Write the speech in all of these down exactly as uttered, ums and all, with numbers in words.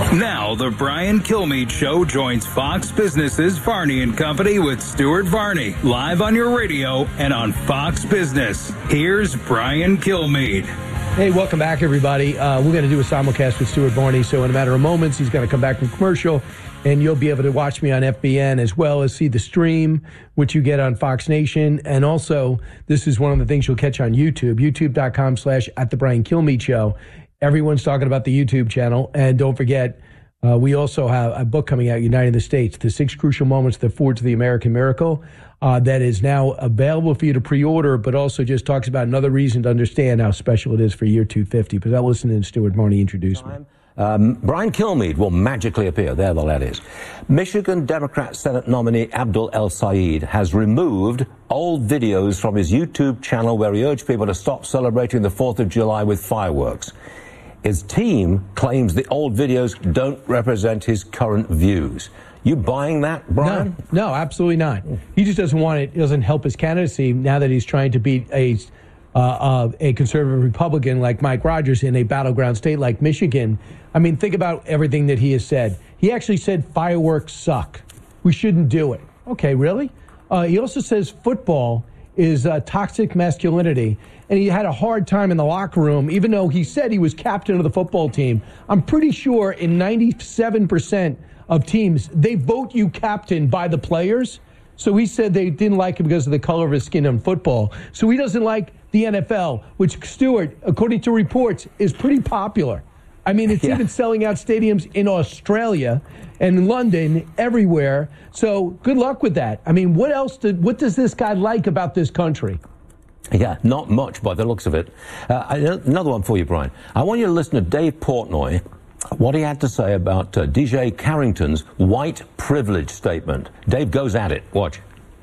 Now, the Brian Kilmeade Show joins Fox Business's Varney and Company with Stuart Varney, live on your radio and on Fox Business. Here's Brian Kilmeade. Hey, welcome back, everybody. Uh, we're going to do a simulcast with Stuart Varney, so in a matter of moments, he's going to come back from commercial, and you'll be able to watch me on F B N as well as see the stream, which you get on Fox Nation. And also, this is one of the things you'll catch on YouTube, youtube.com slash at the Brian Kilmeade Show. Everyone's talking about the YouTube channel. And don't forget, uh, we also have a book coming out, Uniting the States, The Six Crucial Moments That Forged the American Miracle, uh, that is now available for you to pre-order, but also just talks about another reason to understand how special it is for year two fifty. But I'll listen to Stuart Varney introduce me. Um, Brian Kilmeade will magically appear. There the lad is. Michigan Democrat Senate nominee Abdul El-Sayed has removed old videos from his YouTube channel where he urged people to stop celebrating the fourth of July with fireworks. His team claims the old videos don't represent his current views. You buying that, Brian? No, no, absolutely not. He just doesn't want it. It doesn't help his candidacy now that he's trying to beat a uh, uh, a conservative Republican like Mike Rogers in a battleground state like Michigan. I mean, think about everything that he has said. He actually said fireworks suck. We shouldn't do it. Okay, really? Uh, he also says football is uh, toxic masculinity, and he had a hard time in the locker room, even though he said he was captain of the football team. I'm pretty sure in ninety-seven percent of teams, they vote you captain by the players. So he said they didn't like him because of the color of his skin in football. So he doesn't like the N F L, which, Stuart, according to reports, is pretty popular. I mean, it's yeah. even selling out stadiums in Australia and London, everywhere. So good luck with that. I mean, what else? Did, what does this guy like about this country? Yeah, not much by the looks of it. Uh, another one for you, Brian. I want you to listen to Dave Portnoy, what he had to say about uh, D J Carrington's white privilege statement. Dave goes at it. Watch.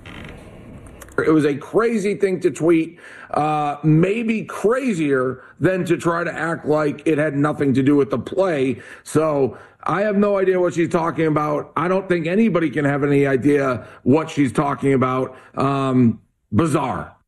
It was a crazy thing to tweet, uh, maybe crazier than to try to act like it had nothing to do with the play. So I have no idea what she's talking about. I don't think anybody can have any idea what she's talking about. Um, bizarre.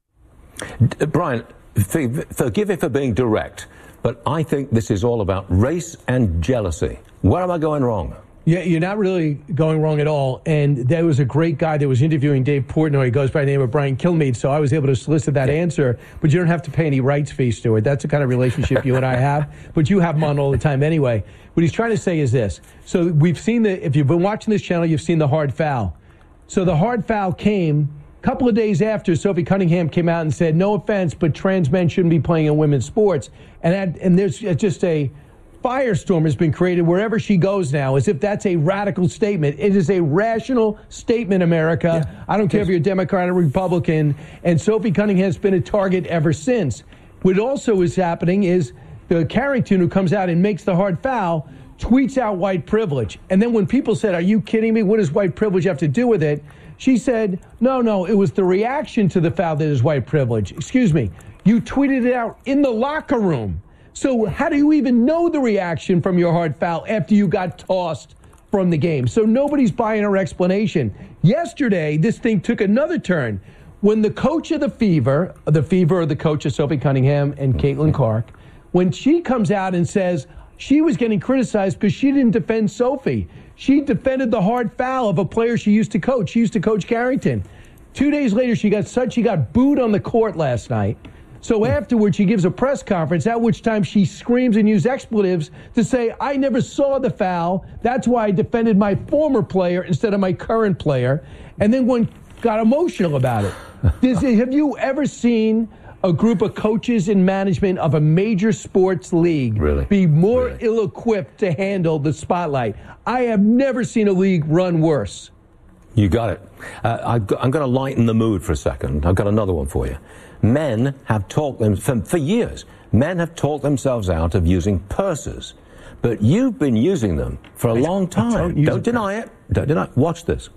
Uh, Brian, forgive me for being direct, but I think this is all about race and jealousy. Where am I going wrong? Yeah, you're not really going wrong at all. And there was a great guy that was interviewing Dave Portnoy. He goes by the name of Brian Kilmeade, so I was able to solicit that answer. But you don't have to pay any rights fees to it. That's the kind of relationship you and I have. But you have them on all the time anyway. What he's trying to say is this. So we've seen the, if you've been watching this channel, you've seen the hard foul. So the hard foul came a couple of days after Sophie Cunningham came out and said, no offense, but trans men shouldn't be playing in women's sports. And that, and there's just a firestorm has been created wherever she goes now, as if that's a radical statement. It is a rational statement, America. Yeah. I don't care if you're a Democrat or Republican. And Sophie Cunningham's been a target ever since. What also is happening is the Carrington, who comes out and makes the hard foul, tweets out white privilege. And then when people said, are you kidding me? What does white privilege have to do with it? She said, no, no, it was the reaction to the foul that is white privilege. Excuse me. You tweeted it out in the locker room. So how do you even know the reaction from your hard foul after you got tossed from the game? So nobody's buying her explanation. Yesterday, this thing took another turn. When the coach of the Fever, the Fever or the coach of Sophie Cunningham and Caitlin Clark, when she comes out and says she was getting criticized because she didn't defend Sophie. She defended the hard foul of a player she used to coach. She used to coach Carrington. Two days later, she got such, she got booed on the court last night. So afterwards, she gives a press conference, at which time she screams and uses expletives to say, I never saw the foul. That's why I defended my former player instead of my current player. And then one got emotional about it. Does, have you ever seen a group of coaches and management of a major sports league really? be more really? ill-equipped to handle the spotlight? I have never seen a league run worse. You got it. Uh, I've got, I'm going to lighten the mood for a second. I've got another one for you. Men have talked them for, for years. Men have talked themselves out of using purses, but you've been using them for a long time. Don't, don't deny it. Don't deny it. Watch this.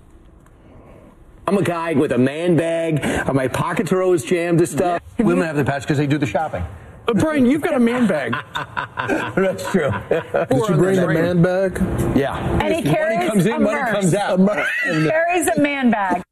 I'm a guy with a man bag. My pockets are always jammed to stuff. Yeah. Women have the patch because they do the shopping. Uh, Brian, you've got a man bag. That's true. Did you bring the man bag? Yeah. And he carries money comes in, a money purse. comes out. He carries a man bag.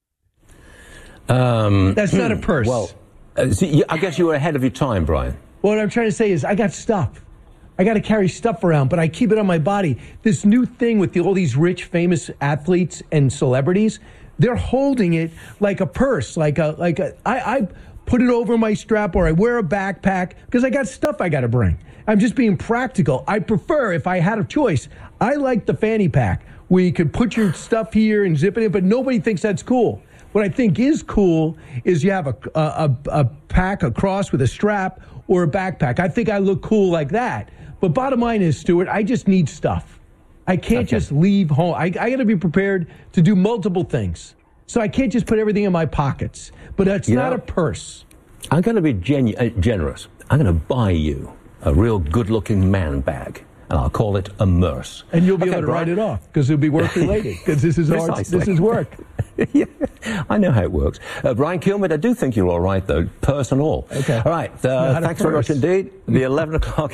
Um, That's not a purse. Well, uh, see, I guess you were ahead of your time, Brian. Well, what I'm trying to say is I got stuff. I got to carry stuff around, but I keep it on my body. This new thing with the, all these rich, famous athletes and celebrities, they're holding it like a purse, like a like a. I, I put it over my strap, or I wear a backpack because I got stuff I got to bring. I'm just being practical. I prefer, if I had a choice, I like the fanny pack where you could put your stuff here and zip it in, but nobody thinks that's cool. What I think is cool is you have a, a, a pack across with a strap or a backpack. I think I look cool like that. But bottom line is, Stuart, I just need stuff. I can't okay. just leave home. I, I got to be prepared to do multiple things. So I can't just put everything in my pockets. But it's you not know, a purse. I'm going to be genu- uh, generous. I'm going to buy you a real good-looking man bag. And I'll call it a Merce. And you'll be okay, okay, able to Brian. write it off because it'll be work-related because this is hard, this is work. Yeah, I know how it works. Uh, Brian Kilmeade, I do think you're all right, though, purse and all. Okay. All right. Uh, thanks very much indeed. The eleven o'clock.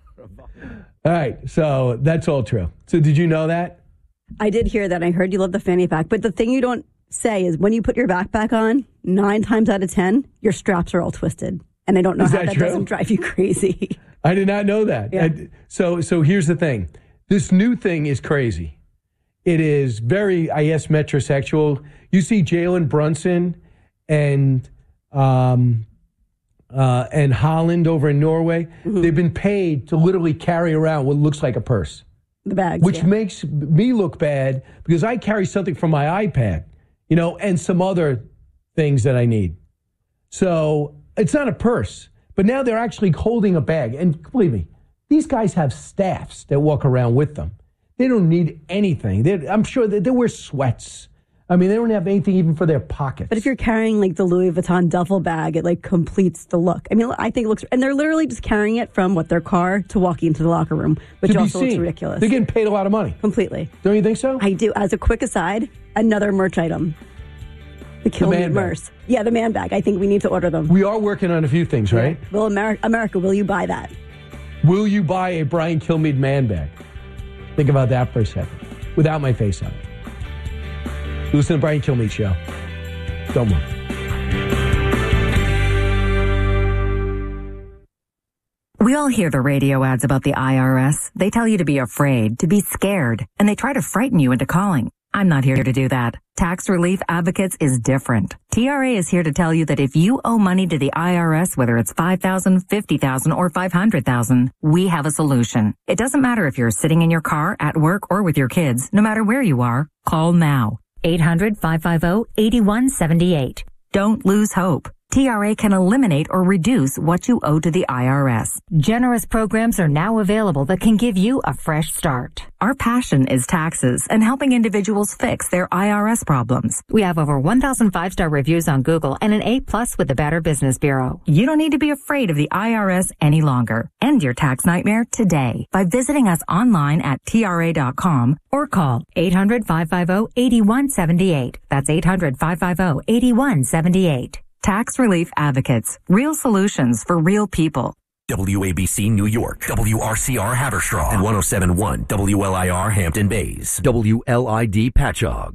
All right. So that's all true. So did you know that? I did hear that. I heard you love the fanny pack. But the thing you don't say is when you put your backpack on, nine times out of ten, your straps are all twisted. And I don't know is how that, that true? doesn't drive you crazy. I did not know that. Yeah. I, so so here's the thing. This new thing is crazy. It is very, I guess, metrosexual. You see Jalen Brunson and um, uh, and Holland over in Norway. Mm-hmm. They've been paid to literally carry around what looks like a purse. The bags, Which yeah. makes me look bad because I carry something from my iPad, you know, and some other things that I need. So it's not a purse. But now they're actually holding a bag. And believe me, these guys have staffs that walk around with them. They don't need anything. They're, I'm sure they, they wear sweats. I mean, they don't have anything even for their pockets. But if you're carrying like the Louis Vuitton duffel bag, it like completes the look. I mean, I think it looks, and they're literally just carrying it from what their car to walking into the locker room, which also looks ridiculous. They're getting paid a lot of money. Completely. Don't you think so? I do. As a quick aside, another merch item. The Kilmeade Merce. Yeah, the man bag. I think we need to order them. We are working on a few things, right? Yeah. Will America, America, will you buy that? Will you buy a Brian Kilmeade man bag? Think about that for a second. Without my face on it. Listen to the Brian Kilmeade Show. Don't move. We all hear the radio ads about the I R S. They tell you to be afraid, to be scared, and they try to frighten you into calling. I'm not here to do that. Tax Relief Advocates is different. T R A is here to tell you that if you owe money to the I R S, whether it's five thousand dollars, fifty thousand dollars, or five hundred thousand dollars, we have a solution. It doesn't matter if you're sitting in your car, at work, or with your kids. No matter where you are, call now. eight hundred, five five zero, eight one seven eight. Don't lose hope. T R A can eliminate or reduce what you owe to the I R S. Generous programs are now available that can give you a fresh start. Our passion is taxes and helping individuals fix their I R S problems. We have over one thousand five-star reviews on Google and an A plus with the Better Business Bureau. You don't need to be afraid of the I R S any longer. End your tax nightmare today by visiting us online at T R A dot com or call eight hundred, five five zero, eight one seven eight. That's eight hundred, five five zero, eight one seven eight. Tax Relief Advocates. Real solutions for real people. W A B C New York, W R C R Haverstraw, and one oh seven point one W L I R Hampton Bays, W L I D Patchogue.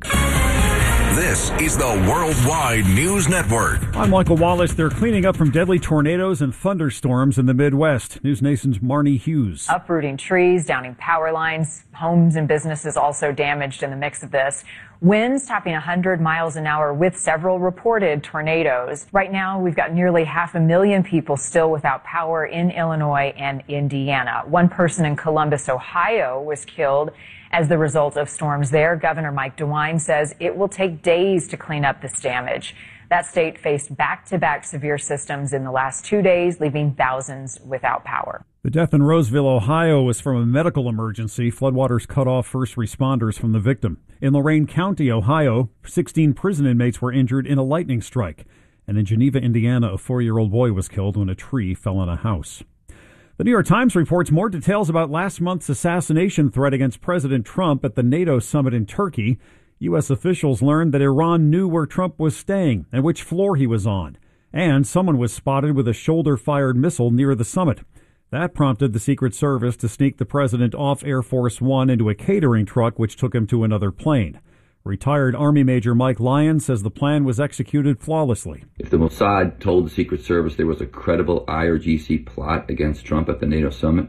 This is the Worldwide News Network. I'm Michael Wallace. They're cleaning up from deadly tornadoes and thunderstorms in the Midwest. News Nation's Marnie Hughes. Uprooting trees, downing power lines, homes and businesses also damaged in the mix of this. Winds topping one hundred miles an hour with several reported tornadoes. Right now, we've got nearly half a million people still without power in Illinois and Indiana. One person in Columbus, Ohio was killed as the result of storms there. Governor Mike DeWine says it will take days to clean up this damage. That state faced back-to-back severe systems in the last two days, leaving thousands without power. The death in Roseville, Ohio, was from a medical emergency. Floodwaters cut off first responders from the victim. In Lorain County, Ohio, sixteen prison inmates were injured in a lightning strike. And in Geneva, Indiana, a four-year-old boy was killed when a tree fell on a house. The New York Times reports more details about last month's assassination threat against President Trump at the NATO summit in Turkey. U S officials learned that Iran knew where Trump was staying and which floor he was on. And someone was spotted with a shoulder-fired missile near the summit. That prompted the Secret Service to sneak the president off Air Force One into a catering truck, which took him to another plane. Retired Army Major Mike Lyon says the plan was executed flawlessly. If the Mossad told the Secret Service there was a credible I R G C plot against Trump at the NATO summit,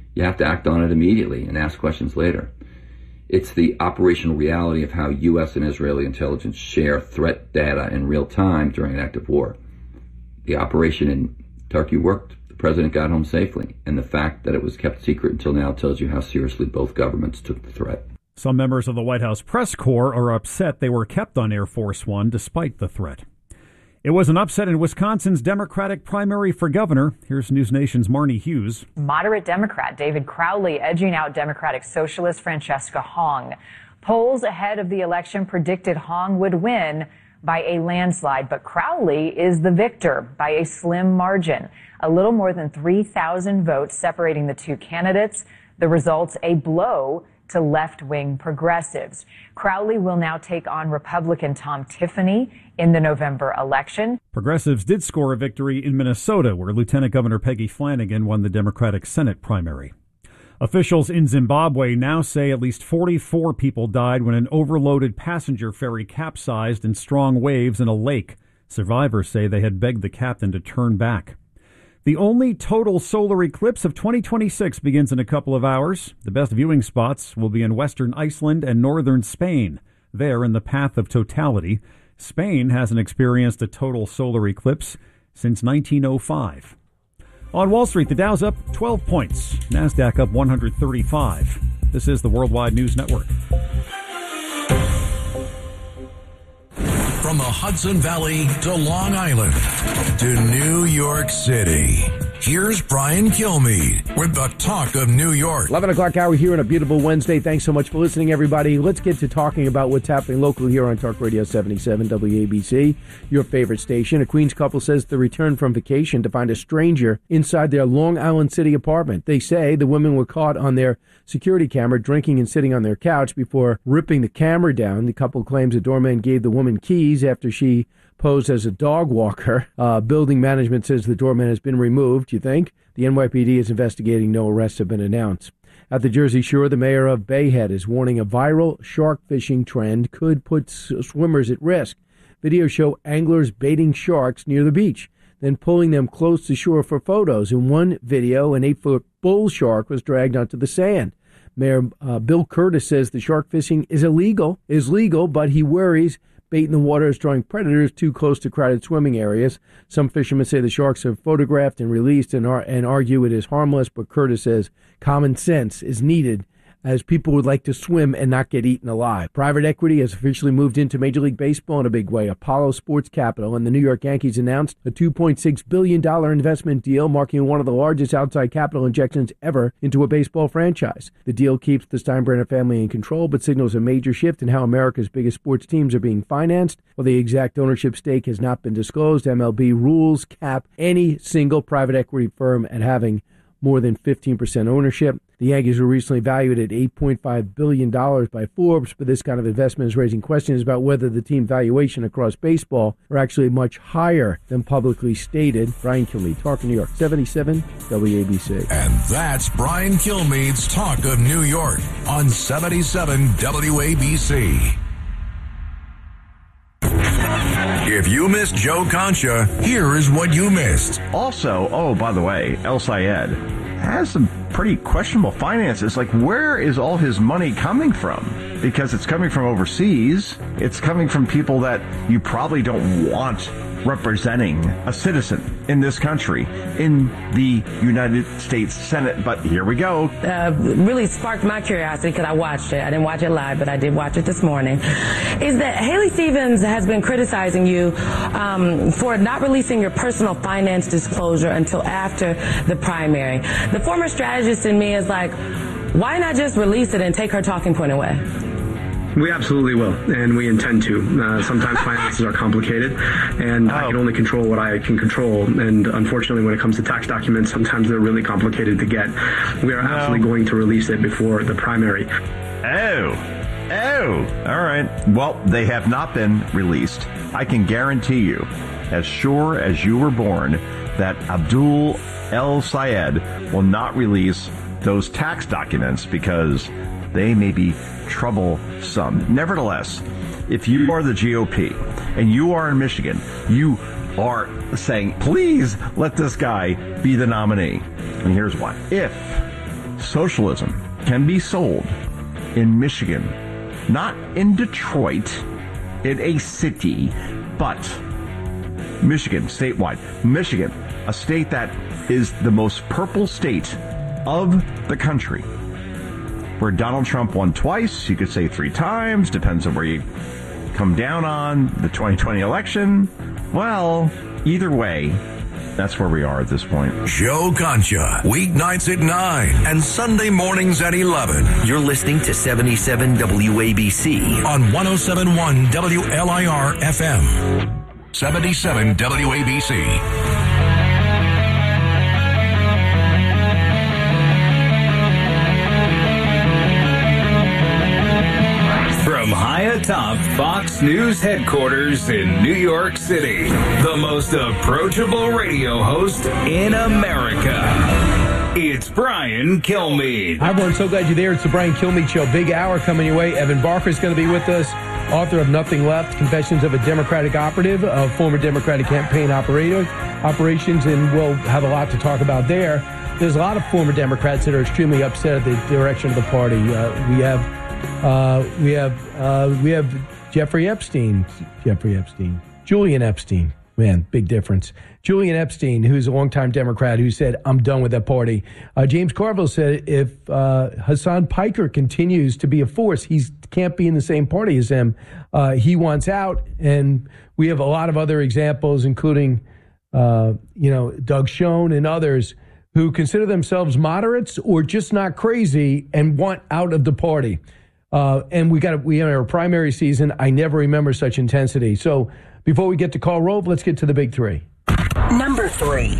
you have to act on it immediately and ask questions later. It's the operational reality of how U S and Israeli intelligence share threat data in real time during an active war. The operation in Turkey worked. The president got home safely. And the fact that it was kept secret until now tells you how seriously both governments took the threat. Some members of the White House press corps are upset they were kept on Air Force One despite the threat. It was an upset in Wisconsin's Democratic primary for governor. Here's News Nation's Marnie Hughes. Moderate Democrat David Crowley edging out Democratic Socialist Francesca Hong. Polls ahead of the election predicted Hong would win by a landslide, but Crowley is the victor by a slim margin. A little more than three thousand votes separating the two candidates. The results a blow to left-wing progressives. Crowley will now take on Republican Tom Tiffany in the November election. Progressives did score a victory in Minnesota, where Lieutenant Governor Peggy Flanagan won the Democratic Senate primary. Officials in Zimbabwe now say at least forty-four people died when an overloaded passenger ferry capsized in strong waves in a lake. Survivors say they had begged the captain to turn back. The only total solar eclipse of twenty twenty-six begins in a couple of hours. The best viewing spots will be in western Iceland and northern Spain. There, in the path of totality, Spain hasn't experienced a total solar eclipse since nineteen oh five. On Wall Street, the Dow's up twelve points. NASDAQ up one hundred thirty-five. This is the Worldwide News Network. From the Hudson Valley to Long Island to New York City, here's Brian Kilmeade with the Talk of New York. eleven o'clock hour here on a beautiful Wednesday. Thanks so much for listening, everybody. Let's get to talking about what's happening locally here on Talk Radio seventy-seven W A B C, your favorite station. A Queens couple says they returned from vacation to find a stranger inside their Long Island City apartment. They say the women were caught on their security camera drinking and sitting on their couch before ripping the camera down. The couple claims the doorman gave the woman keys after she posed as a dog walker. Uh, building management says the doorman has been removed. You think? The N Y P D is investigating. No arrests have been announced. At the Jersey Shore, the mayor of Bayhead is warning a viral shark fishing trend could put s- swimmers at risk. Videos show anglers baiting sharks near the beach, then pulling them close to shore for photos. In one video, an eight-foot bull shark was dragged onto the sand. Mayor uh, Bill Curtis says the shark fishing is illegal, is legal, but he worries bait in the water is drawing predators too close to crowded swimming areas. Some fishermen say the sharks are photographed and released and, are, and argue it is harmless, but Curtis says common sense is needed as people would like to swim and not get eaten alive. Private equity has officially moved into Major League Baseball in a big way. Apollo Sports Capital and the New York Yankees announced a two point six billion dollars investment deal, marking one of the largest outside capital injections ever into a baseball franchise. The deal keeps the Steinbrenner family in control, but signals a major shift in how America's biggest sports teams are being financed. While the exact ownership stake has not been disclosed, M L B rules cap any single private equity firm at having more than fifteen percent ownership. The Yankees were recently valued at eight point five billion dollars by Forbes, but this kind of investment is raising questions about whether the team valuation across baseball are actually much higher than publicly stated. Brian Kilmeade, Talk of New York, seventy-seven W A B C. And that's Brian Kilmeade's Talk of New York on seventy-seven W A B C. If you missed Joe Concha, here is what you missed. Also, oh, by the way, El Sayed has some pretty questionable finances. Like, where is all his money coming from? Because it's coming from overseas. It's coming from people that you probably don't want representing a citizen in this country, in the United States Senate. But here we go. Uh, really sparked my curiosity because I watched it. I didn't watch it live, but I did watch it this morning. Is that Haley Stevens has been criticizing you um, for not releasing your personal finance disclosure until after the primary. The former strategist in me is like, why not just release it and take her talking point away? We absolutely will, and we intend to. Uh, sometimes finances are complicated, and oh. I can only control what I can control. And unfortunately, when it comes to tax documents, sometimes they're really complicated to get. We are no. absolutely going to release it before the primary. Oh. Oh. All right. Well, they have not been released. I can guarantee you, as sure as you were born, that Abdul El Sayed will not release those tax documents because they may be troublesome. Nevertheless, if you are the G O P and you are in Michigan, you are saying, please let this guy be the nominee. And here's why. If socialism can be sold in Michigan, not in Detroit, in a city, but Michigan, statewide. Michigan, a state that is the most purple state of the country, where Donald Trump won twice, you could say three times, depends on where you come down on the twenty twenty election. Well, either way, that's where we are at this point. Joe Concha, weeknights at nine and Sunday mornings at eleven. You're listening to seventy-seven W A B C on one oh seven point one W L I R F M. seventy-seven W A B C. From high atop Fox News headquarters in New York City, the most approachable radio host in America. It's Brian Kilmeade. Hi, everyone. So glad you're there. It's the Brian Kilmeade Show. Big hour coming your way. Evan Barker is going to be with us, author of Nothing Left, Confessions of a Democratic Operative, of former Democratic campaign operator, operations, and we'll have a lot to talk about there. There's a lot of former Democrats that are extremely upset at the direction of the party. Uh, we have Uh, we have uh, we have Jeffrey Epstein, Jeffrey Epstein, Julian Epstein. Man, big difference. Julian Epstein, who's a longtime Democrat, who said, "I'm done with that party." Uh, James Carville said, if uh, Hassan Piker continues to be a force, he can't be in the same party as him. Uh, he wants out, and we have a lot of other examples, including uh, you know Doug Schoen and others who consider themselves moderates or just not crazy and want out of the party. Uh, and we got we have our primary season. I never remember such intensity. So before we get to Karl Rove, let's get to the big three. Number three.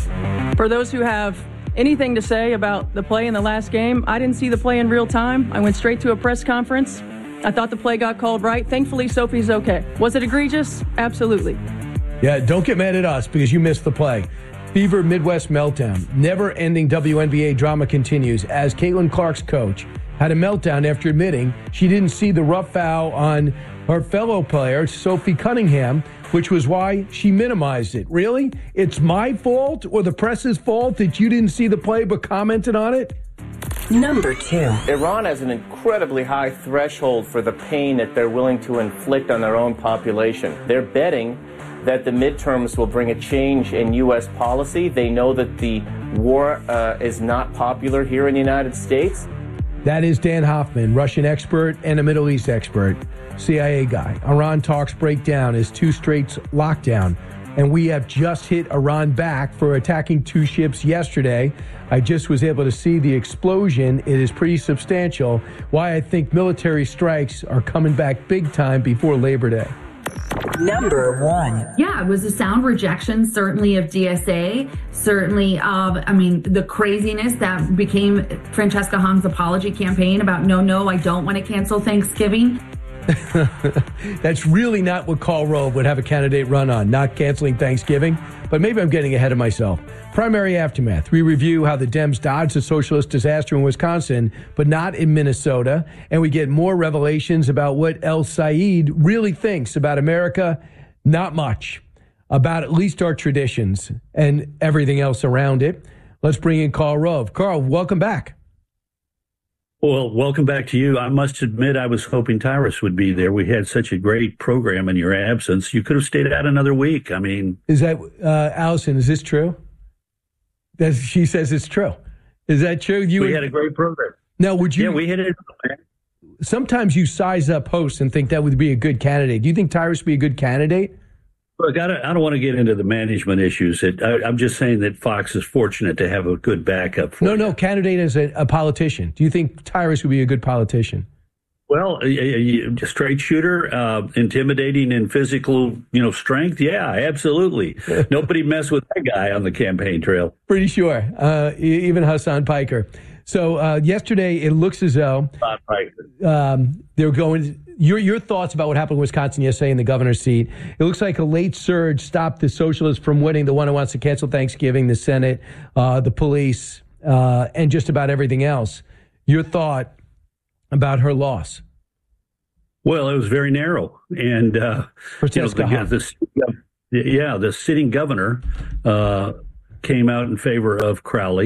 For those who have anything to say about the play in the last game, I didn't see the play in real time. I went straight to a press conference. I thought the play got called right. Thankfully, Sophie's okay. Was it egregious? Absolutely. Yeah, don't get mad at us because you missed the play. Fever Midwest meltdown. Never-ending W N B A drama continues as Caitlin Clark's coach had a meltdown after admitting she didn't see the rough foul on her fellow player, Sophie Cunningham, which was why she minimized it. Really? It's my fault or the press's fault that you didn't see the play but commented on it? Number two. Iran has an incredibly high threshold for the pain that they're willing to inflict on their own population. They're betting that the midterms will bring a change in U S policy. They know that the war uh, is not popular here in the United States. That is Dan Hoffman, Russian expert and a Middle East expert, C I A guy. Iran talks break down as two straits lockdown, and we have just hit Iran back for attacking two ships yesterday. I just was able to see the explosion. It is pretty substantial. Why I think military strikes are coming back big time before Labor Day. Number one. Yeah, it was a sound rejection, certainly of D S A, certainly of, I mean, the craziness that became Francesca Hong's apology campaign about, no, no, I don't want to cancel Thanksgiving. That's really not what Karl Rove would have a candidate run on, not canceling Thanksgiving. But maybe I'm getting ahead of myself. Primary aftermath. We review how the Dems dodged the socialist disaster in Wisconsin, but not in Minnesota. And we get more revelations about what El Sayed really thinks about America. Not much. About at least our traditions and everything else around it. Let's bring in Karl Rove. Karl, welcome back. Well, welcome back to you. I must admit, I was hoping Tyrus would be there. We had such a great program in your absence. You could have stayed out another week. I mean, is that uh, Allison? Is this true? That she says it's true. Is that true? You we had a great program. Now, would you? Yeah, we hit it. Sometimes you size up hosts and think that would be a good candidate. Do you think Tyrus would be a good candidate? Look, I don't, I don't want to get into the management issues. It, I, I'm just saying that Fox is fortunate to have a good backup for No, you. no, candidate as a, a politician. Do you think Tyrus would be a good politician? Well, a, a, a straight shooter, uh, intimidating in physical, you know, strength. Yeah, absolutely. Nobody messed with that guy on the campaign trail. Pretty sure. Uh, even Hassan Piker. So uh, yesterday, it looks as though um, they're going. Your your thoughts about what happened in Wisconsin yesterday in the governor's seat? It looks like a late surge stopped the socialists from winning. The one who wants to cancel Thanksgiving, the Senate, uh, the police, uh, and just about everything else. Your thought about her loss? Well, it was very narrow, and uh, you know, the, the, yeah, the sitting governor uh, came out in favor of Crowley.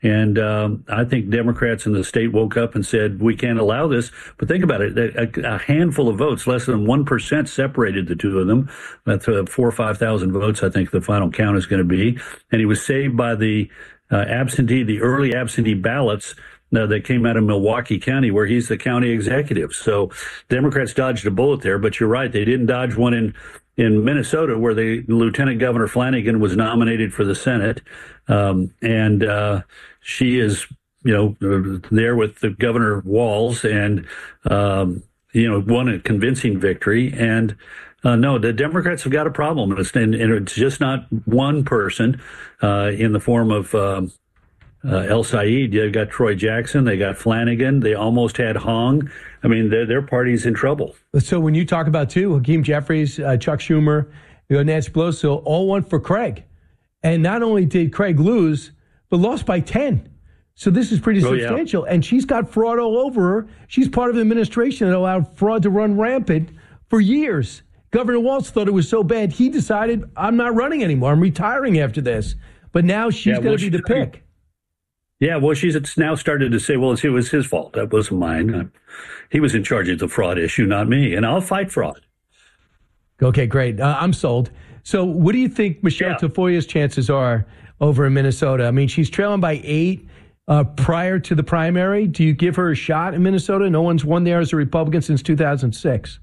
And um, I think Democrats in the state woke up and said, we can't allow this. But think about it, a, a handful of votes, less than one percent separated the two of them. That's uh, four or five thousand votes, I think the final count is going to be. And he was saved by the uh, absentee, the early absentee ballots uh, that came out of Milwaukee County, where he's the county executive. So Democrats dodged a bullet there, but you're right, they didn't dodge one in in Minnesota, where the Lieutenant Governor Flanagan was nominated for the Senate. Um, and uh, she is, you know, there with the Governor Walz and, um, you know, won a convincing victory. And uh, no, the Democrats have got a problem. And it's, and, and it's just not one person uh, in the form of um, uh, El Sayed. They've got Troy Jackson. They got Flanagan. They almost had Hong. I mean, their, their party's in trouble. So when you talk about, too, Hakeem Jeffries, uh, Chuck Schumer, you know, Nancy Pelosi, all won for Craig. And not only did Craig lose, but lost by ten. So this is pretty oh, substantial. Yeah. And she's got fraud all over her. She's part of the administration that allowed fraud to run rampant for years. Governor Walz thought it was so bad, he decided, I'm not running anymore. I'm retiring after this. But now she's yeah, going well, to be the pick. Yeah, well, she's now started to say, well, it was his fault. That wasn't mine. He was in charge of the fraud issue, not me. And I'll fight fraud. Okay, great. Uh, I'm sold. So what do you think Michelle yeah. Tafoya's chances are over in Minnesota? I mean, she's trailing by eight uh, prior to the primary. Do you give her a shot in Minnesota? No one's won there as a Republican since two thousand six.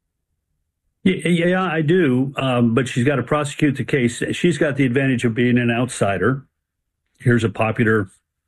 Yeah, yeah I do. Um, but she's got to prosecute the case. She's got the advantage of being an outsider. Here's a popular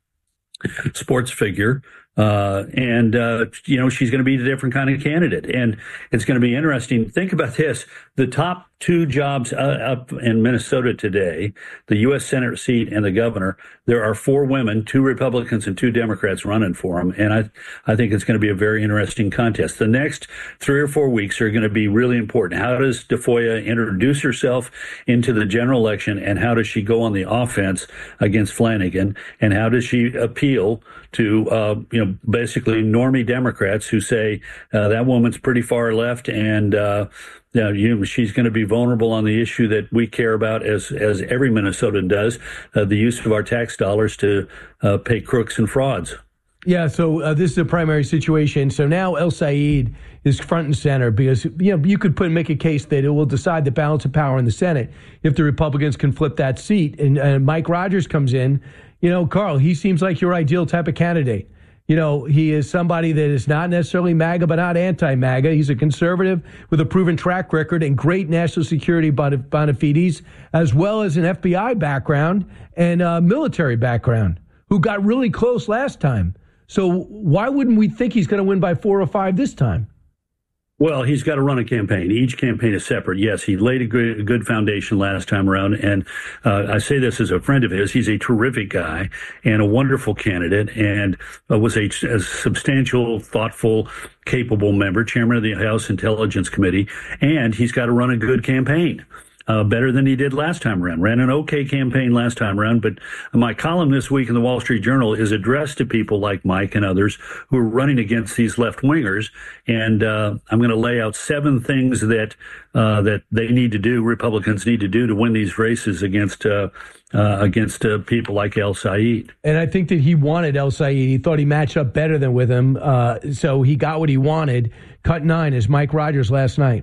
sports figure. Uh, and, uh, you know, she's going to be a different kind of candidate. And it's going to be interesting. Think about this. The top two jobs uh, up in Minnesota today, the U S Senate seat and the governor, there are four women, two Republicans and two Democrats running for them. And I, I think it's going to be a very interesting contest. The next three or four weeks are going to be really important. How does Tafoya introduce herself into the general election, and how does she go on the offense against Flanagan, and how does she appeal to, uh, you know, basically normie Democrats who say uh, that woman's pretty far left, and uh, you know, you, she's going to be vulnerable on the issue that we care about, as as every Minnesotan does, uh, the use of our tax dollars to uh, pay crooks and frauds. Yeah, so uh, this is a primary situation. So now El Sayed is front and center because, you know, you could put make a case that it will decide the balance of power in the Senate if the Republicans can flip that seat. And uh, Mike Rogers comes in. You know, Carl, he seems like your ideal type of candidate. You know, he is somebody that is not necessarily MAGA, but not anti-MAGA. He's a conservative with a proven track record and great national security bona fides, as well as an F B I background and a military background, who got really close last time. So why wouldn't we think he's going to win by four or five this time? Well, he's got to run a campaign. Each campaign is separate. Yes, he laid a good, a good foundation last time around. And uh, I say this as a friend of his. He's a terrific guy and a wonderful candidate, and uh, was a, a substantial, thoughtful, capable member, chairman of the House Intelligence Committee. And he's got to run a good campaign. Uh, better than he did last time around. Ran an okay campaign last time around, but my column this week in the Wall Street Journal is addressed to people like Mike and others who are running against these left-wingers, and uh, I'm going to lay out seven things that uh, that they need to do, Republicans need to do, to win these races against uh, uh, against uh, people like El Sayed. And I think that he wanted El Sayed. He thought he matched up better than with him, uh, so he got what he wanted. Cut nine is Mike Rogers last night.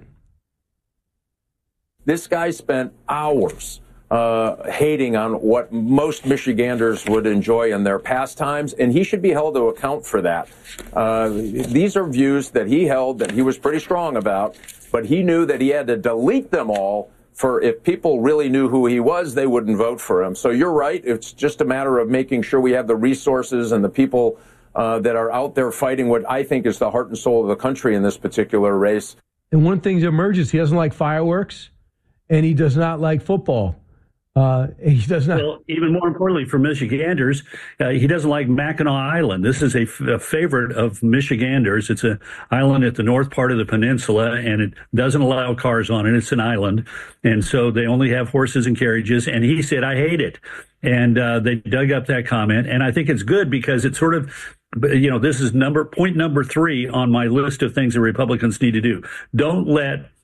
This guy spent hours uh, hating on what most Michiganders would enjoy in their pastimes, and he should be held to account for that. Uh, these are views that he held that he was pretty strong about, but he knew that he had to delete them all, for if people really knew who he was, they wouldn't vote for him. So you're right. It's just a matter of making sure we have the resources and the people uh, that are out there fighting what I think is the heart and soul of the country in this particular race. And one thing that emerges, he doesn't like fireworks. And he does not like football. Uh, he does not. Well, even more importantly for Michiganders, uh, he doesn't like Mackinac Island. This is a, f- a favorite of Michiganders. It's an island at the north part of the peninsula, and it doesn't allow cars on it. It's an island. And so they only have horses and carriages. And he said, I hate it. And uh, they dug up that comment. And I think it's good because it's sort of, you know, this is number point number three on my list of things that Republicans need to do. Don't let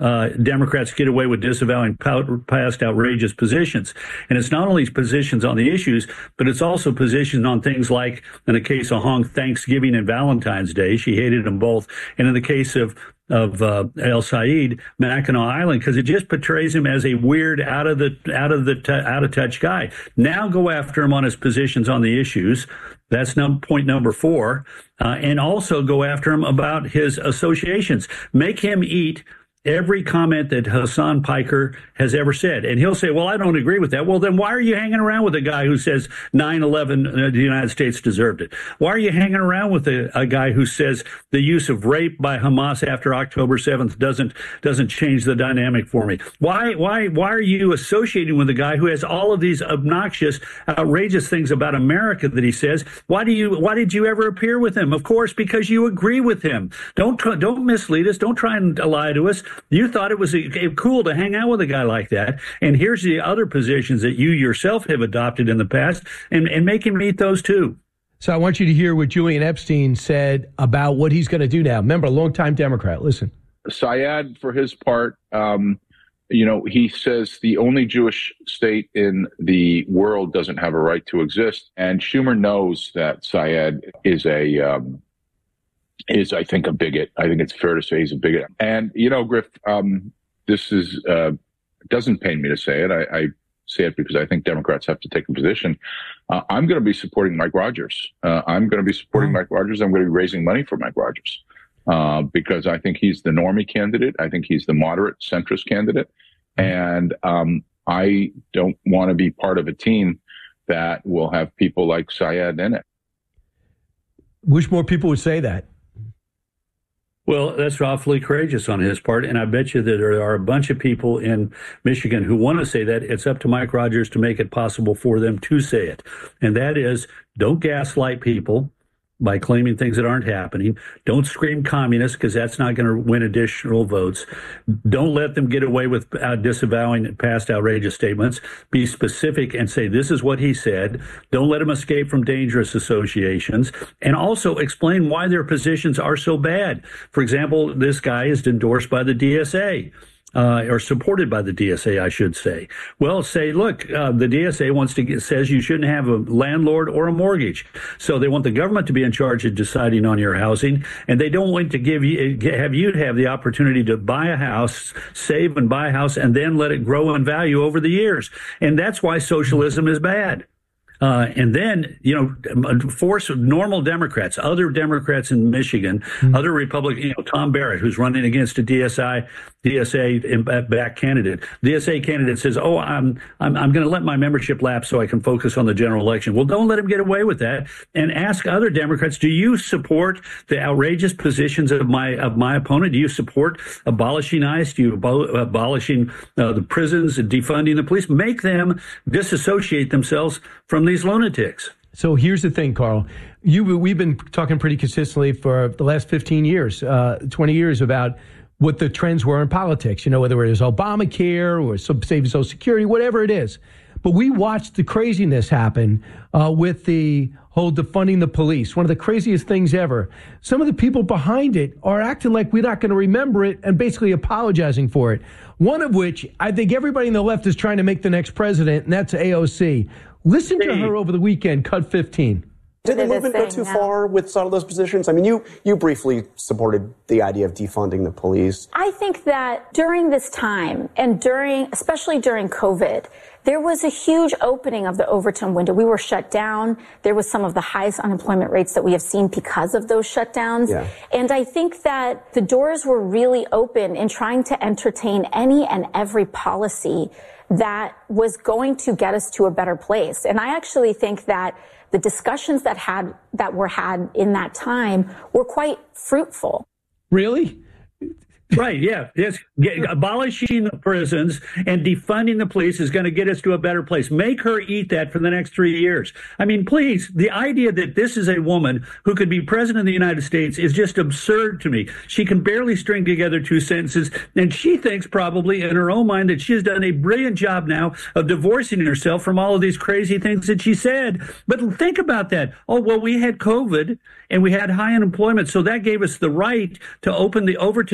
uh, Democrats get away with disavowing past outrageous positions. And it's not only positions on the issues, but it's also positions on things like, in the case of Hong, Thanksgiving and Valentine's Day. She hated them both. And in the case of of uh, El Sayed, Mackinac Island, because it just portrays him as a weird, out of the out of the t- out of touch guy. Now go after him on his positions on the issues. That's num- point number four, uh, and also go after him about his associations. Make him eat every comment that Hassan Piker has ever said. And he'll say, well, I don't agree with that. Well, then why are you hanging around with a guy who says nine eleven, uh, the United States deserved it? Why are you hanging around with a, a guy who says the use of rape by Hamas after October seventh doesn't doesn't change the dynamic for me? Why why why are you associating with a guy who has all of these obnoxious, outrageous things about America that he says? Why do you why did you ever appear with him? Of course, because you agree with him. Don't don't mislead us. Don't try and lie to us. You thought it was a, a cool to hang out with a guy like that. And here's the other positions that you yourself have adopted in the past, and, and make him meet those too. So I want you to hear what Julian Epstein said about what he's going to do now. Remember, longtime Democrat. Listen. Syed, for his part, um, you know, he says the only Jewish state in the world doesn't have a right to exist. And Schumer knows that Syed is a... Um, is, I think, a bigot. I think it's fair to say he's a bigot. And, you know, Griff, um, this is, uh, doesn't pain me to say it. I, I say it because I think Democrats have to take a position. Uh, I'm going to be supporting Mike Rogers. Uh, I'm going to be supporting Mike Rogers. I'm going to be raising money for Mike Rogers uh, because I think he's the normie candidate. I think he's the moderate centrist candidate. And um, I don't want to be part of a team that will have people like Syed in it. Wish more people would say that. Well, that's awfully courageous on his part, and I bet you that there are a bunch of people in Michigan who want to say that. It's up to Mike Rogers to make it possible for them to say it, and that is, don't gaslight people by claiming things that aren't happening. Don't scream communist, because that's not going to win additional votes. Don't let them get away with uh, disavowing past outrageous statements. Be specific and say, this is what he said. Don't let them escape from dangerous associations. And also explain why their positions are so bad. For example, this guy is endorsed by the D S A. Uh, or supported by the D S A, I should say. Well, say, look, uh, the D S A wants to get, says you shouldn't have a landlord or a mortgage. So they want the government to be in charge of deciding on your housing, and they don't want to give you, have you have the opportunity to buy a house, save and buy a house, and then let it grow in value over the years. And that's why socialism is bad. Uh, and then, you know, force normal Democrats, other Democrats in Michigan, mm-hmm. other Republicans, you know, Tom Barrett, who's running against a D S I, D S A back candidate. D S A candidate says, oh, I'm, I'm, I'm going to let my membership lapse so I can focus on the general election. Well, don't let him get away with that. And ask other Democrats, do you support the outrageous positions of my, of my opponent? Do you support abolishing ICE? Do you abo- abolishing uh, the prisons and defunding the police? Make them disassociate themselves from these lunatics. So here's the thing, Carl. You, we've been talking pretty consistently for the last fifteen years, uh, twenty years about what the trends were in politics. You know, whether it was Obamacare or saving Social Security, whatever it is. But we watched the craziness happen uh, with the whole defunding the police, one of the craziest things ever. Some of the people behind it are acting like we're not going to remember it and basically apologizing for it. One of which I think everybody in the left is trying to make the next president, and that's A O C. Listen to her over the weekend, cut fifteen. Did the movement go too far with some of those positions? I mean, you, you briefly supported the idea of defunding the police. I think that during this time, and during, especially during COVID, there was a huge opening of the Overton window. We were shut down. There was some of the highest unemployment rates that we have seen because of those shutdowns. Yeah. And I think that the doors were really open in trying to entertain any and every policy that was going to get us to a better place. And I actually think that the discussions that had that were had in that time were quite fruitful. Really? Right, yeah. Yes. Get, abolishing the prisons and defunding the police is going to get us to a better place. Make her eat that for the next three years. I mean, please, the idea that this is a woman who could be president of the United States is just absurd to me. She can barely string together two sentences, and she thinks probably in her own mind that she has done a brilliant job now of divorcing herself from all of these crazy things that she said. But think about that. Oh, well, we had COVID and we had high unemployment, so that gave us the right to open the Overton window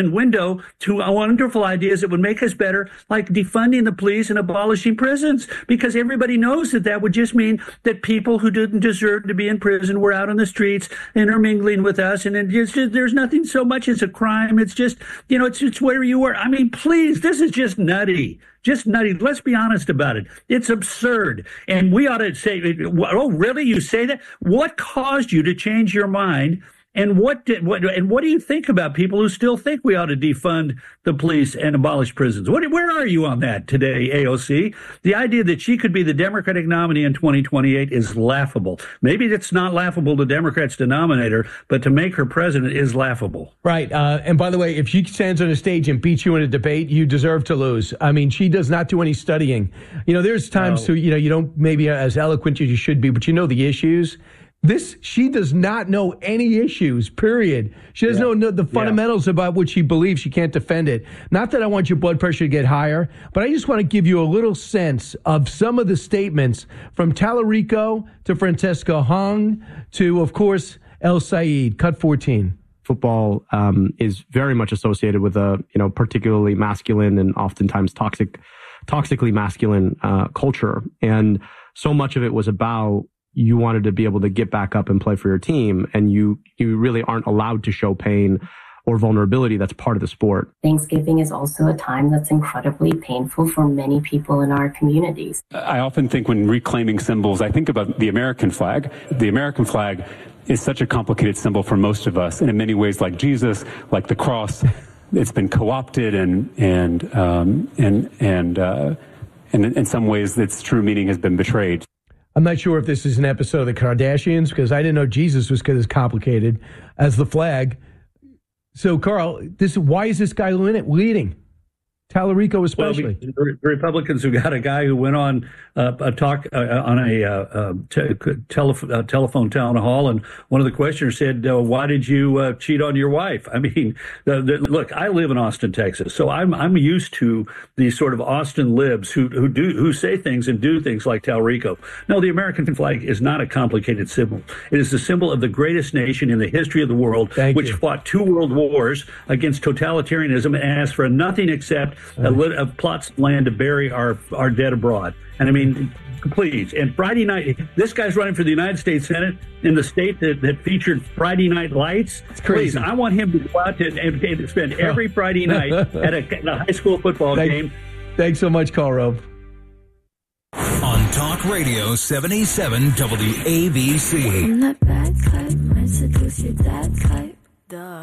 go to wonderful ideas that would make us better, like defunding the police and abolishing prisons, because everybody knows that that would just mean that people who didn't deserve to be in prison were out on the streets intermingling with us. And it just, there's nothing so much as a crime. It's just, you know, it's, it's where you were. I mean, please, this is just nutty. Just nutty. Let's be honest about it. It's absurd. And we ought to say, oh, really? You say that? What caused you to change your mind? And what did what and what do you think about people who still think we ought to defund the police and abolish prisons? What, where are you on that today, A O C? The idea that she could be the Democratic nominee in twenty twenty-eight is laughable. Maybe it's not laughable to Democrats to nominate her, but to make her president is laughable. Right. Uh, and by the way, if she stands on a stage and beats you in a debate, you deserve to lose. I mean, she does not do any studying. You know, there's times No. who, you know, you don't maybe as eloquent as you should be, but you know the issues. This, she does not know any issues, period. She doesn't Yeah. know the fundamentals yeah. about what she believes. She can't defend it. Not that I want your blood pressure to get higher, but I just want to give you a little sense of some of the statements from Tallarico to Francesca Hong to, of course, El Sayed. Cut fourteen. Football um, is very much associated with a, you know, particularly masculine and oftentimes toxic, toxically masculine uh, culture. And so much of it was about you wanted to be able to get back up and play for your team, and you you really aren't allowed to show pain or vulnerability. That's part of the sport. Thanksgiving is also a time that's incredibly painful for many people in our communities. I often think when reclaiming symbols, I think about the American flag. The American flag is such a complicated symbol for most of us, and in many ways, like Jesus, like the cross, it's been co-opted and and um, and and uh, and in some ways, its true meaning has been betrayed. I'm not sure if this is an episode of the Kardashians, because I didn't know Jesus was as complicated as the flag. So, Carl, this why is this guy leading? Tallarico especially. Well, the Republicans who got a guy who went on uh, a talk uh, on a uh, uh, te- tele- uh, telephone town hall, and one of the questioners said, uh, "Why did you uh, cheat on your wife?" I mean, the, the, look, I live in Austin, Texas, so I'm I'm used to these sort of Austin libs who who do who say things and do things like Tallarico. No, the American flag is not a complicated symbol. It is the symbol of the greatest nation in the history of the world, Thank which you. fought two world wars against totalitarianism and asked for nothing except a lit of plots of land to bury our, our dead abroad. And I mean, please. And Friday night, this guy's running for the United States Senate in the state that, that featured Friday Night Lights. It's crazy. Please, I want him to go out to, and, and spend every Friday night at a, at a high school football Thank, game. Thanks so much, Carl Rove. On Talk Radio seventy-seven W A B C. I'm that bad type, might seduce your dad type. Duh.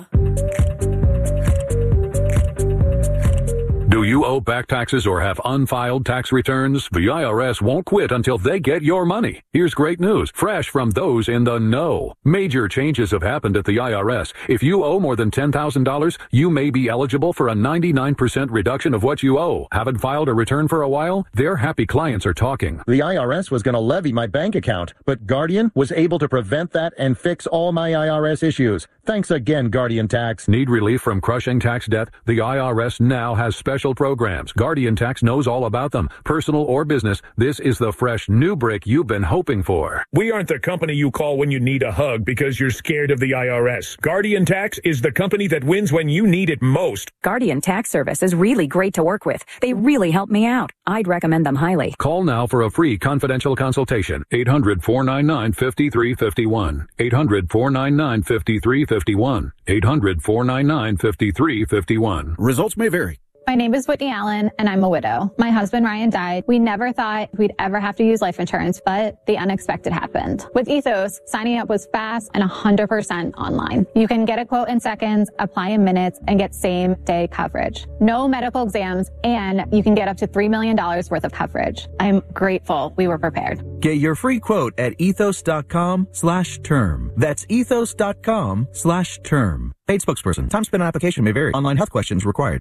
Do you owe back taxes or have unfiled tax returns? The I R S won't quit until they get your money. Here's great news, fresh from those in the know. Major changes have happened at the I R S. If you owe more than ten thousand dollars, you may be eligible for a ninety-nine percent reduction of what you owe. Haven't filed a return for a while? Their happy clients are talking. The I R S was going to levy my bank account, but Guardian was able to prevent that and fix all my I R S issues. Thanks again, Guardian Tax. Need relief from crushing tax debt? The I R S now has special programs. Guardian Tax knows all about them. Personal or business, this is the fresh new break you've been hoping for. We aren't the company you call when you need a hug because you're scared of the I R S. Guardian Tax is the company that wins when you need it most. Guardian Tax Service is really great to work with. They really help me out. I'd recommend them highly. Call now for a free confidential consultation. eight hundred, four nine nine, five three five one. eight hundred, four nine nine, five three five one. eight hundred, four nine nine, five three five one. Results may vary. My name is Whitney Allen, and I'm a widow. My husband, Ryan, died. We never thought we'd ever have to use life insurance, but the unexpected happened. With Ethos, signing up was fast and one hundred percent online. You can get a quote in seconds, apply in minutes, and get same-day coverage. No medical exams, and you can get up to three million dollars worth of coverage. I'm grateful we were prepared. Get your free quote at ethos.com slash term. That's ethos.com slash term. Paid spokesperson. Time spent on application may vary. Online health questions required.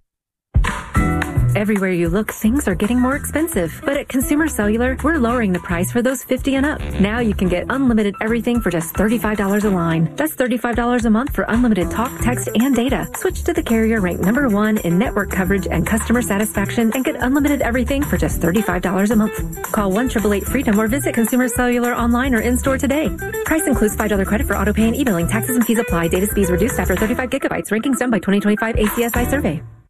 Everywhere you look, things are getting more expensive. But at Consumer Cellular, we're lowering the price for those fifty and up. Now you can get unlimited everything for just thirty-five dollars a line. That's thirty-five dollars a month for unlimited talk, text, and data. Switch to the carrier ranked number one in network coverage and customer satisfaction and get unlimited everything for just thirty-five dollars a month. Call one eight eight eight freedom or visit Consumer Cellular online or in-store today. Price includes five dollars credit for auto pay and e-billing. Taxes and fees apply. Data speeds reduced after thirty-five gigabytes. Rankings done by twenty twenty-five A C S I survey.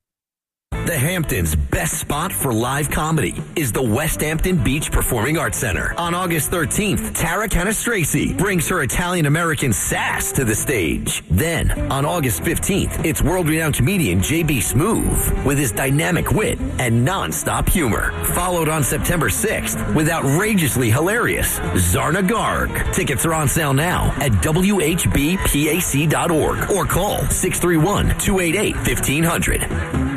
The Hamptons' best spot for live comedy is the West Hampton Beach Performing Arts Center. On August thirteenth, Tara Canastracey brings her Italian-American sass to the stage. Then, on August fifteenth, it's world-renowned comedian J B Smoove with his dynamic wit and non-stop humor. Followed on September sixth with outrageously hilarious Zarna Garg. Tickets are on sale now at W H B P A C dot org or call six three one, two eight eight, fifteen hundred.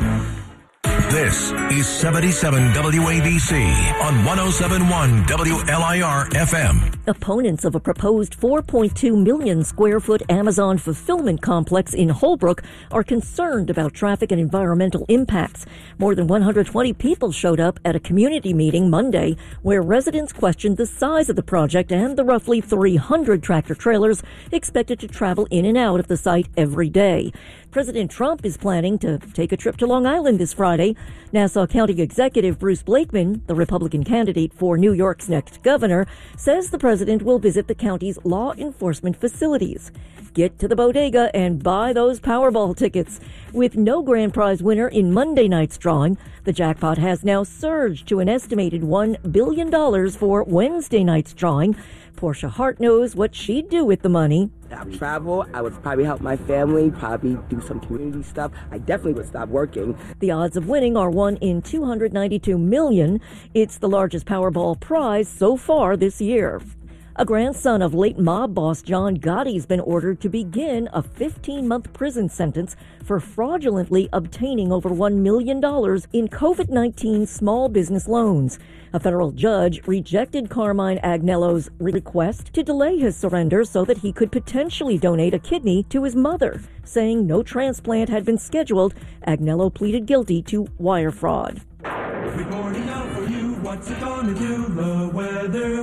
This is seventy-seven W A B C on one oh seven point one W L I R F M. Opponents of a proposed four point two million square foot Amazon fulfillment complex in Holbrook are concerned about traffic and environmental impacts. More than one hundred twenty people showed up at a community meeting Monday where residents questioned the size of the project and the roughly three hundred tractor trailers expected to travel in and out of the site every day. President Trump is planning to take a trip to Long Island this Friday. Nassau County Executive Bruce Blakeman, the Republican candidate for New York's next governor, says the president will visit the county's law enforcement facilities. Get to the bodega and buy those Powerball tickets. With no grand prize winner in Monday night's drawing, the jackpot has now surged to an estimated one billion dollars for Wednesday night's drawing. Portia Hart knows what she'd do with the money. I would travel. I would probably help my family, probably do some community stuff. I definitely would stop working. The odds of winning are one in two hundred ninety-two million. It's the largest Powerball prize so far this year. A grandson of late mob boss John Gotti's been ordered to begin a fifteen-month prison sentence for fraudulently obtaining over one million dollars in COVID nineteen small business loans. A federal judge rejected Carmine Agnello's request to delay his surrender so that he could potentially donate a kidney to his mother. Saying no transplant had been scheduled, Agnello pleaded guilty to wire fraud. Reporting out for you, what's it gonna do? The Weather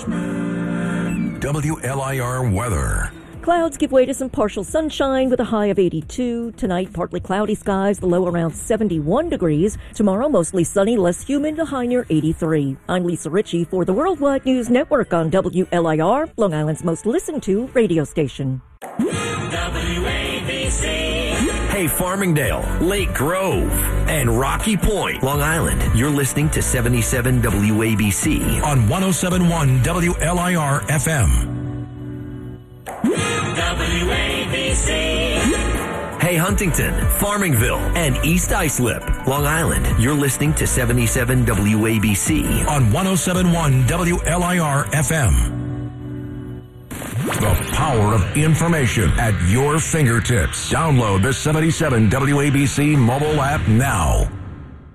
Watchman. W L I R weather. Clouds give way to some partial sunshine with a high of eighty-two. Tonight, partly cloudy skies, the low around seventy-one degrees. Tomorrow, mostly sunny, less humid, the high near eighty-three. I'm Lisa Ritchie for the Worldwide News Network on W L I R, Long Island's most listened to radio station. W A B C. Hey, Farmingdale, Lake Grove, and Rocky Point, Long Island. You're listening to seventy-seven W A B C on one oh seven point one W L I R F M. W A B C. Hey, Huntington, Farmingville, and East Islip, Long Island. You're listening to seventy-seven W A B C on one oh seven point one W L I R F M. The power of information at your fingertips. Download the seventy-seven W A B C mobile app now.